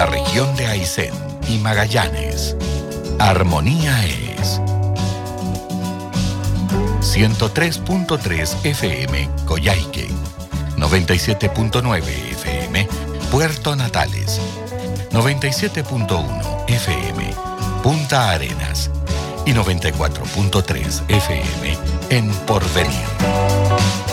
la región de Aysén y Magallanes. Armonía es 103.3 FM Coyhaique, 97.9 FM Puerto Natales, 97.1 FM Punta Arenas y 94.3 FM en Porvenir.